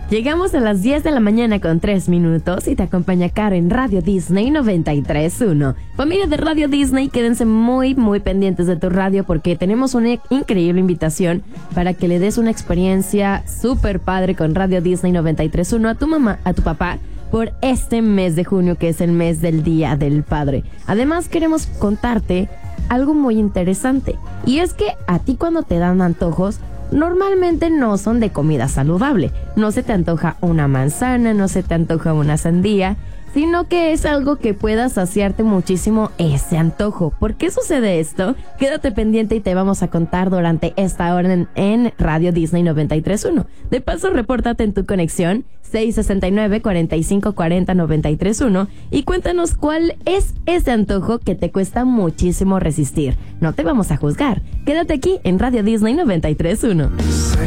Llegamos a las 10 de la mañana con 3 minutos y te acompaña Karen, Radio Disney 93.1. Familia de Radio Disney, quédense muy pendientes de tu radio porque tenemos una increíble invitación para que le des una experiencia súper padre con Radio Disney 93.1 a tu mamá, a tu papá, por este mes de junio, que es el mes del Día del Padre. Además, queremos contarte algo muy interesante, y es que a ti cuando te dan antojos, normalmente no son de comida saludable. No se te antoja una manzana, no se te antoja una sandía, sino que es algo que pueda saciarte muchísimo ese antojo. ¿Por qué sucede esto? Quédate pendiente y te vamos a contar durante esta hora en Radio Disney 93.1. De paso, repórtate en tu conexión 669-4540-93.1 y cuéntanos cuál es ese antojo que te cuesta muchísimo resistir. No te vamos a juzgar. Quédate aquí en Radio Disney 93.1.